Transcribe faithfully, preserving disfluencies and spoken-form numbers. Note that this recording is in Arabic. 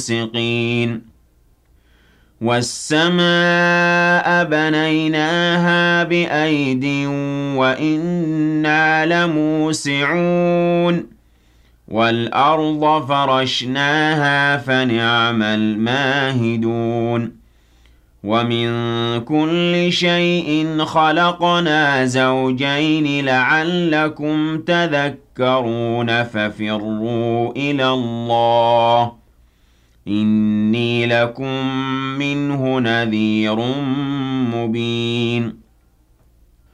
سِقِينٍ وَالسَّمَاءَ بَنَيْنَاهَا بِأَيْدٍ وَإِنَّا لَمُوسِعُونَ وَالْأَرْضَ فَرَشْنَاهَا فَنِعْمَ الْمَاهِدُونَ وَمِن كُلِّ شَيْءٍ خَلَقْنَا زَوْجَيْنِ لَعَلَّكُمْ تَذَكَّرُونَ فَفِرُّوا إِلَى اللَّهِ إِنِّي لَكُم مِّنْهُ نَذِيرٌ مُّبِينٌ